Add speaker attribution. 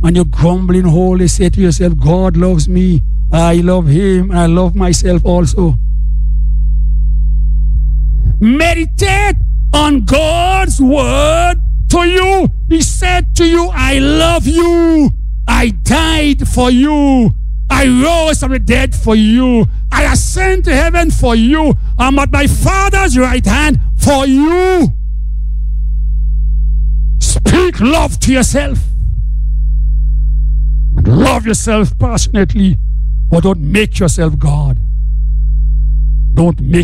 Speaker 1: and you're grumbling wholly, say to yourself, God loves me, I love him, and I love myself also. Meditate on God's word to you. He said to you, I love you. I died for you. I rose from the dead for you. I ascend to heaven for you. I'm at my Father's right hand for you. Speak love to yourself. And love yourself passionately, but don't make yourself God. Don't make